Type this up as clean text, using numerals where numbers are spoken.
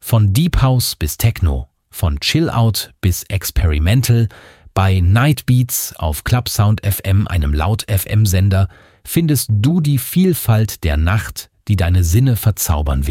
Von Deep House bis Techno, von Chill Out bis Experimental, bei Night Beats auf Clubsound FM, einem Laut-FM-Sender, findest du die Vielfalt der Nacht, die deine Sinne verzaubern